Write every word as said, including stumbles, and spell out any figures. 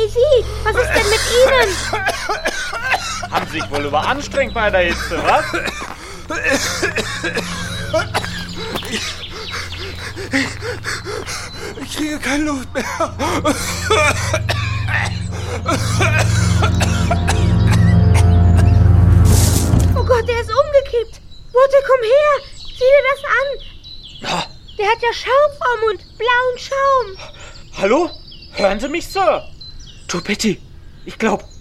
Sie, was ist denn mit Ihnen? Haben Sie sich wohl überanstrengt bei der Hitze, was? Ich kriege keine Luft mehr. Oh Gott, der ist umgekippt. Wotte, komm her. Sieh dir das an. Der hat ja Schaum vorm Mund. Blauen Schaum. Hallo? Hören Sie mich, Sir? Du, Betty, ich glaube,